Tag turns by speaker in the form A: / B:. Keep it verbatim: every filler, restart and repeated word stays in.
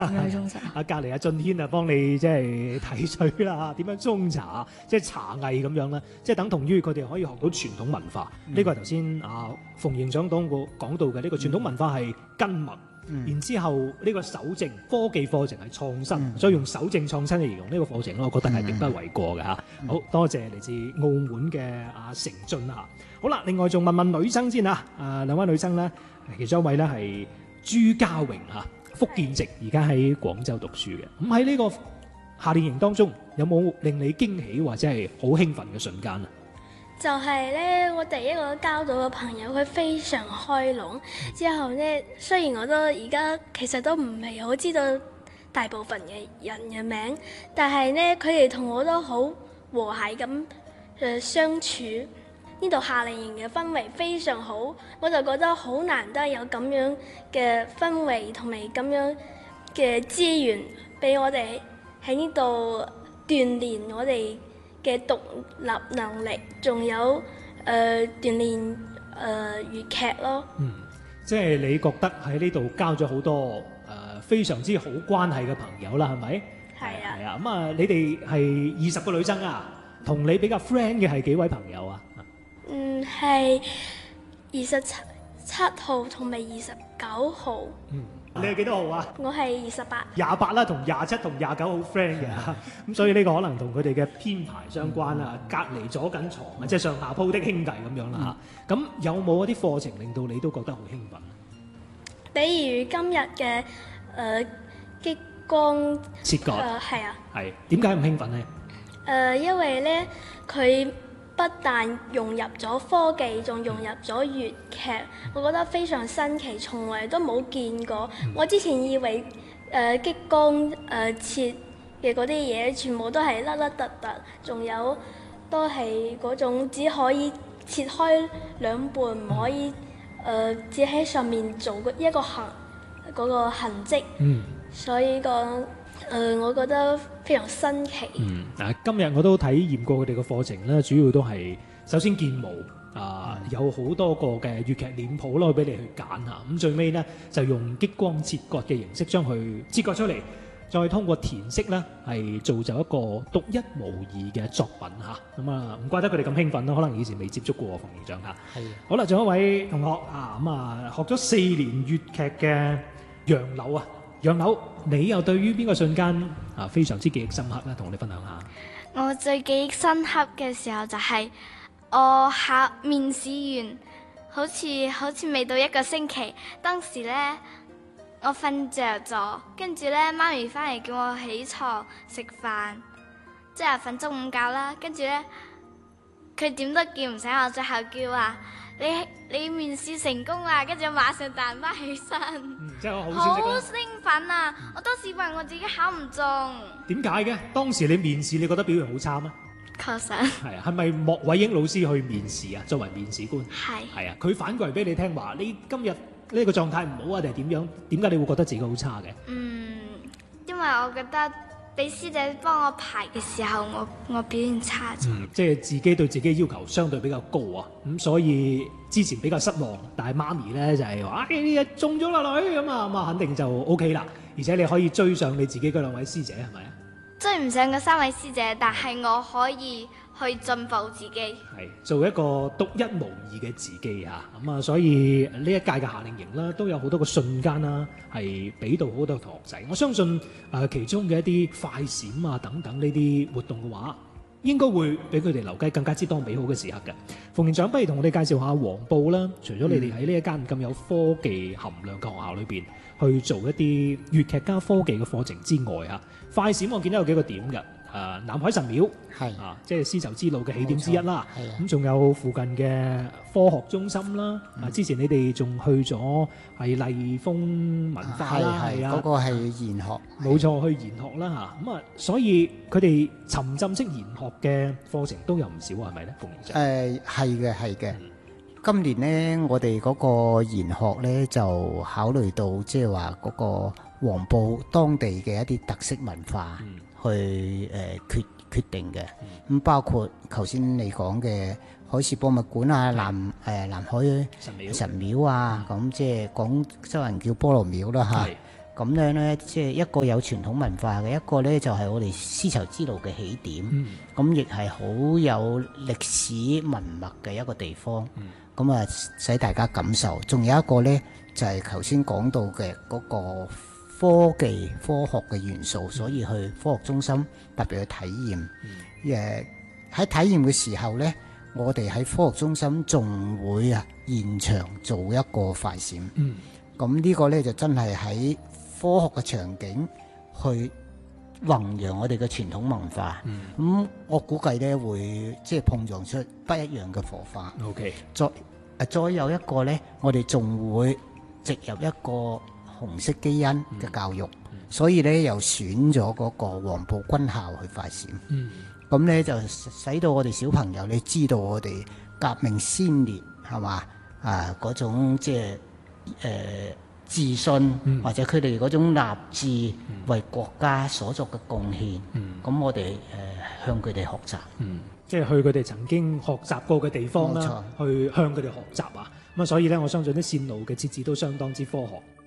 A: 點樣沖茶？
B: 啊，隔離阿俊軒啊，幫你即係睇水啦，點樣沖茶，即係茶藝咁樣啦，即係等同於佢哋可以學到傳統文化。呢個係頭先啊馮營長講過講到嘅呢個傳統文化係根脈。
C: 嗯
B: 然之後呢個守正科技課程係創新，
C: 嗯
B: 所以用守正創新嚟形容呢個課程咧，我覺得係極不為過嘅嚇。
C: 嗯
B: 好多謝嚟自澳門嘅阿成俊啊。好啦，另外仲問問女生先啊，啊兩位女生咧，其中一位咧係朱家榮嚇，福建籍，而家喺廣州讀書嘅。咁喺呢個夏令營當中，有冇令你驚喜或者係好興奮嘅瞬間啊？
D: 就係咧，我第一個交到嘅朋友，佢非常開朗。之後咧，雖然我都而家其實都唔係好知道大部分嘅人嘅名，但係咧，佢哋同我都好和諧咁誒相處。呢度夏令營嘅氛圍非常好，我就覺得好難得有咁樣嘅氛圍同埋咁樣嘅資源俾我哋喺呢度鍛鍊我哋嘅獨立能力，仲有誒、呃、鍛鍊誒、呃、粵劇咯。
B: 嗯，即係你覺得喺呢度交咗好多誒、呃、非常之好關係嘅朋友啦，係咪？
D: 係啊。
B: 係啊，咁啊，你哋係二十個女生啊，同你比較 friend 嘅係幾位朋友啊？
D: 嗯，係二十七七號同埋二十九號。
B: 嗯，你係幾多號啊？
D: 我係二十八。
B: 廿八啦，同廿七同廿九好 friend 嘅，咁所以呢個可能同佢哋嘅編排相關啊，隔離咗緊床啊，即係上下鋪的兄弟咁樣啦嚇。咁有冇一啲課程令到你都覺得好興奮？
D: 比如今日嘅誒激光
B: 切割
D: 誒係啊。
B: 係點解咁興奮呢？
D: 誒、呃，因為咧佢不但融入咗科技，仲融入咗粵劇，我覺得非常新奇，從來都冇見過。
B: 嗯、
D: 我之前以為誒、呃、激光誒、呃、切嘅嗰啲嘢，全部都係甩甩突突，仲有都係嗰種只可以切開兩半，唔可以誒、呃、只喺上面做一個痕嗰、嗰個痕跡。
B: 嗯，
D: 所以個誒、呃，我覺得非常新奇。
B: 嗯，嗱，今日我都體驗過佢哋嘅課程咧，主要都係首先建模啊、呃，有好多個嘅粵劇臉譜咯，俾你去揀下。咁最尾咧就用激光切割嘅形式將佢切割出嚟，再通過填色咧係造就一個獨一無二嘅作品嚇。咁啊，唔怪得佢哋咁興奮咯，可能以前未接觸過馮營長嚇。係。好啦，仲有一位同學啊，咁啊學咗四年粵劇嘅楊柳啊。楊柳，你又對於邊個瞬間啊非常之記憶深刻咧？同我哋分享下。
E: 我最記憶深刻嘅時候就係我考面試完，好似好似未到一個星期，當時呢，我瞓着咗，跟住呢，媽咪翻嚟叫我起床食飯，即係瞓中午覺啦。跟住呢，佢點都叫唔醒我，最後叫話你你面試成功啦，跟住我馬上彈翻起身，
B: 嗯、即係好
E: 好
B: 消息
E: 興奮啊！嗯、我當時以為我自己考唔中。
B: 點解嘅？當時你面試，你覺得表現好差咩？
E: 確實
B: 係啊，係咪莫偉英老師去面試啊？作為面試官
E: 係
B: 係啊，佢反過嚟俾你聽話，你今日呢個狀態唔好啊，定係點樣？點解你會覺得自己好差嘅？
E: 嗯，因為我覺得俾師姐幫我排嘅時候，我我表現差咗。
B: 嗯，即係自己對自己要求相對比較高啊，咁所以之前比較失望，但係媽咪咧就係話：哎，你啊中咗啦女咁啊，咁啊肯定就 O K 啦，而且你可以追上你自己嗰兩位師姐係咪啊？
E: 追唔上嗰三位師姐，但係我可以去進步自己，
B: 係做一個獨一無二嘅自己嚇，咁啊，所以呢一屆嘅夏令營啦，都有好多個瞬間啦，係俾到好多同學仔。我相信誒、呃、其中嘅一啲快閃啊等等呢啲活動嘅話，應該會俾佢哋留低更加之多美好嘅時刻嘅。馮營長，不如同我哋介紹下黃埔啦。除咗你哋喺呢一間咁有科技含量嘅學校裏邊去做一啲粵劇加科技嘅課程之外嚇，快閃我見到有幾個點嘅。誒、呃、南海神廟係啊，即係絲綢之路嘅起點之一啦。咁仲有附近嘅科學中心啦。嗯、啊，之前你哋仲去咗係麗豐文化啦，係啊，嗰、
C: 嗰個係研學，
B: 冇錯，去研學啦嚇。咁啊，所以佢哋沉浸式研學嘅課程都有唔少，係咪咧？馮營長
C: 誒係嘅，係嘅。嗯、今年咧，我哋嗰個研學咧就考慮到即係話嗰個黃埔當地嘅一啲特色文化。嗯去誒、呃、決決定嘅，咁、嗯、包括頭先你講嘅海事博物館啊、南誒、呃、南海神廟，神廟啊，咁、嗯、即係廣州人叫菠蘿廟啦嚇。咁咁樣呢，即係一個有傳統文化嘅，一個呢就係我哋絲綢之路嘅起點。咁亦係好有歷史文脈嘅一個地方。咁啊、嗯，使大家感受。仲有一個呢，就係頭先講到嘅嗰個科技科學嘅元素，所以去科學中心特別去體驗。誒、嗯，喺體驗嘅時候呢，我哋喺科學中心仲會啊現場做一個快閃。嗯，咁呢個呢，就真係喺科學嘅場景去弘揚我哋嘅傳統文化。咁、嗯嗯、我估計呢，會即係碰撞出不一樣嘅火花。
B: OK，
C: 再再有一個呢，我哋仲會植入一個紅色基因嘅教育。嗯嗯、所以呢，又選咗嗰個黃埔軍校去快閃。嗯，咁呢，就使到我哋小朋友你知道我哋革命先烈係嘛啊嗰種即係誒。呃自信、嗯、或者佢哋嗰種立志為國家所作嘅貢獻，咁、嗯、我哋誒、呃、向佢哋學習，
B: 嗯、即係去佢哋曾經學習過嘅地方啦，去向佢哋學習啊！咁啊，所以咧，我相信啲線路嘅設置都相當之科學。